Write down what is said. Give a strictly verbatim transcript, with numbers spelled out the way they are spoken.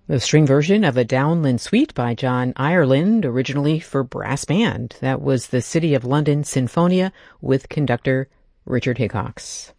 The string version of a Downland Suite by John Ireland, originally for brass band. That was the City of London Sinfonia with conductor Richard Hickox.